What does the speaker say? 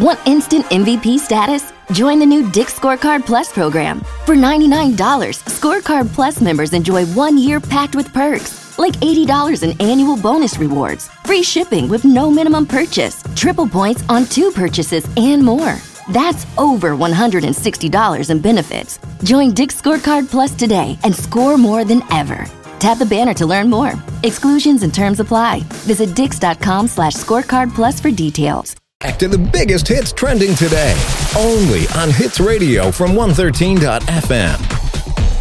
Want instant MVP status? Join the new Dick's Scorecard Plus program. For $99, Scorecard Plus members enjoy 1 year packed with perks, like $80 in annual bonus rewards, free shipping with no minimum purchase, triple points on 2 purchases, and more. That's over $160 in benefits. Join Dick's Scorecard Plus today and score more than ever. Tap the banner to learn more. Exclusions and terms apply. Visit dix.com/scorecard plus for details. Back to the biggest hits trending today, only on Hits Radio from 113.fm.